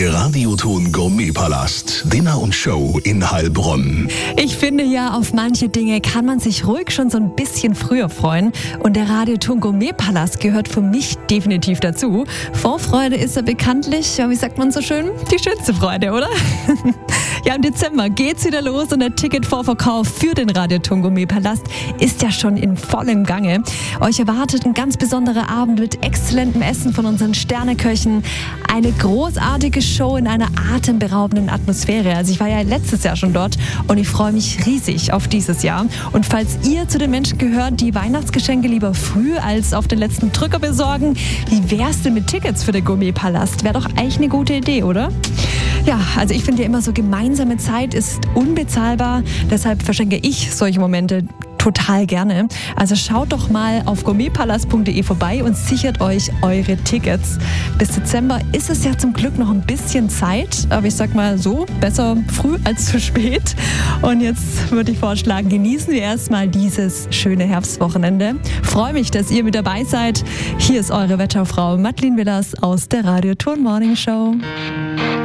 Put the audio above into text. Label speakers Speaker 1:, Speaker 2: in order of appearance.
Speaker 1: Der Radioton Gourmetpalast, Dinner und Show in Heilbronn.
Speaker 2: Ich finde ja, auf manche Dinge kann man sich ruhig schon so ein bisschen früher freuen. Und der Radioton Gourmetpalast gehört für mich definitiv dazu. Vorfreude ist ja bekanntlich, wie sagt man so schön, die schönste Freude, oder? Ja, im Dezember geht's wieder los und der Ticketvorverkauf für den Radioton Gourmetpalast ist ja schon in vollem Gange. Euch erwartet ein ganz besonderer Abend mit exzellentem Essen von unseren Sterneköchen, eine großartige Show in einer atemberaubenden Atmosphäre. Also ich war ja letztes Jahr schon dort und ich freue mich riesig auf dieses Jahr. Und falls ihr zu den Menschen gehört, die Weihnachtsgeschenke lieber früh als auf den letzten Drücker besorgen, wie wär's denn mit Tickets für den Gourmetpalast? Wäre doch eigentlich eine gute Idee, oder? Ja, also ich finde ja immer so, gemeinsame Zeit ist unbezahlbar. Deshalb verschenke ich solche Momente total gerne. Also schaut doch mal auf gourmetpalast.de vorbei und sichert euch eure Tickets. Bis Dezember ist es ja zum Glück noch ein bisschen Zeit, aber ich sag mal so, besser früh als zu spät. Und jetzt würde ich vorschlagen, genießen wir erstmal dieses schöne Herbstwochenende. Freue mich, dass ihr mit dabei seid. Hier ist eure Wetterfrau Madeleine Willers aus der Radioton Morning Show.